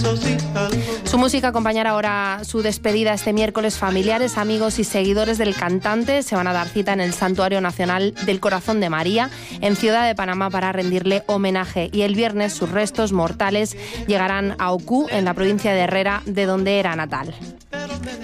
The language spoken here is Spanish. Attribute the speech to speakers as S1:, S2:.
S1: Su música acompañará ahora su despedida este miércoles. Familiares, amigos y seguidores del cantante se van a dar cita en el Santuario Nacional del Corazón de María, en Ciudad de Panamá, para rendirle homenaje. Y el viernes sus restos mortales llegarán a Ocú, en la provincia de Herrera, de donde era natal.